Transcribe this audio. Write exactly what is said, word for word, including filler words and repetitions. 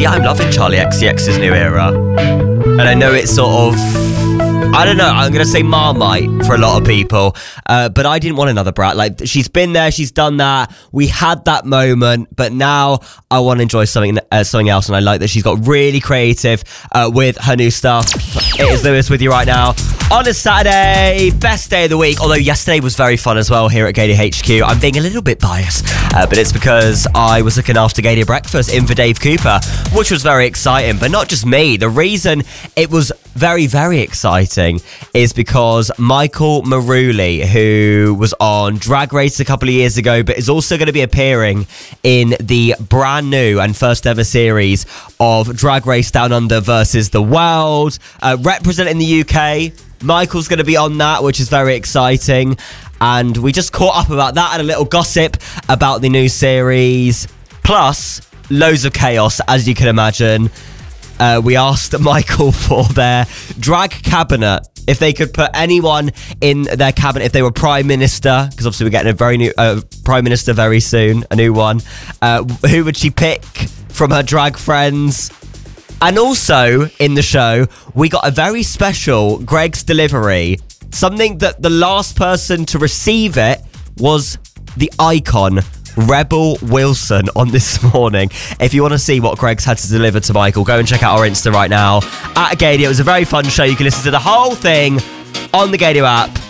yeah, I'm loving Charlie X C X's new era. And I know it's sort of, I don't know, I'm going to say Marmite for a lot of people, uh, but I didn't want another Brat. Like, she's been there, she's done that, we had that moment, but now I want to enjoy something uh, something else, and I like that she's got really creative uh, with her new stuff. It is Lewis with you right now on a Saturday, best day of the week, although yesterday was very fun as well here at Gadia H Q. I'm being a little bit biased, uh, but it's because I was looking after Gadia Breakfast in for Dave Cooper, which was very exciting, but not just me. The reason it was very, very exciting is because Michael Maruli, who was on Drag Race a couple of years ago, but is also going to be appearing in the brand new and first ever series of Drag Race Down Under versus the World, uh, representing the U K. Michael's going to be on that, which is very exciting. And we just caught up about that and a little gossip about the new series. Plus, loads of chaos, as you can imagine. Uh, we asked Michael for their drag cabinet, if they could put anyone in their cabinet, if they were Prime Minister, because obviously we're getting a very new uh, Prime Minister very soon, a new one. Uh, who would she pick from her drag friends? And also, in the show, we got a very special Greg's Delivery. Something that the last person to receive it was the icon, Rebel Wilson, on This Morning. If you want to see what Greg's had to deliver to Michael, go and check out our Insta right now at Gadia. It was a very fun show. You can listen to the whole thing on the Gadia app.